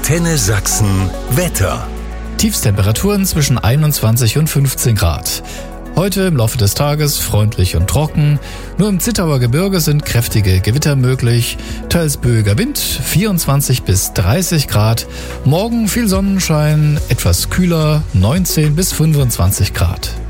Antenne Sachsen Wetter. Tiefstemperaturen zwischen 21 und 15 Grad. Heute im Laufe des Tages freundlich und trocken. Nur im Zittauer Gebirge sind kräftige Gewitter möglich. Teils böiger Wind, 24 bis 30 Grad. Morgen viel Sonnenschein, etwas kühler, 19 bis 25 Grad.